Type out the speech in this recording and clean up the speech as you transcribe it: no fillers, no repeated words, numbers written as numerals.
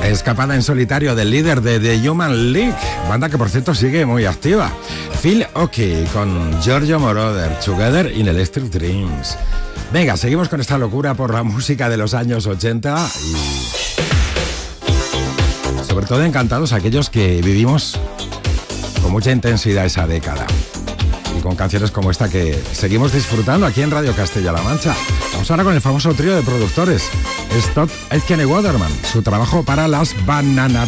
Escapada en solitario del líder de The Human League, banda que por cierto sigue muy activa. Phil Oakey con Giorgio Moroder, Together in Electric Dreams. Venga, seguimos con esta locura por la música de los años 80 y sobre todo encantados aquellos que vivimos con mucha intensidad esa década. Y con canciones como esta que seguimos disfrutando aquí en Radio Castilla-La Mancha. Vamos ahora con el famoso trío de productores Stott, Aitken y Waterman, su trabajo para las Bananaras.